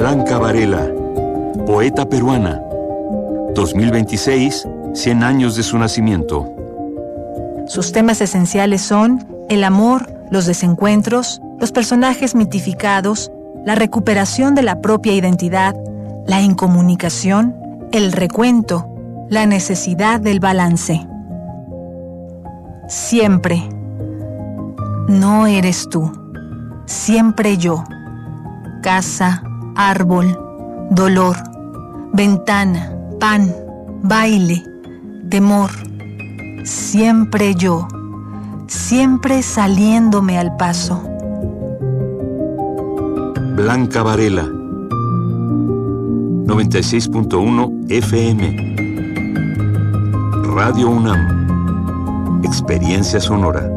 Blanca Varela, poeta peruana. 2026, 100 años de su nacimiento. Sus temas esenciales son el amor, los desencuentros, los personajes mitificados, la recuperación de la propia identidad, la incomunicación, el recuento, la necesidad del balance. Siempre. No eres tú. Siempre yo. Casa, árbol, dolor, ventana, pan, baile, temor. Siempre yo. Siempre saliéndome al paso. Blanca Varela, 96.1 FM. Radio UNAM. Experiencia sonora.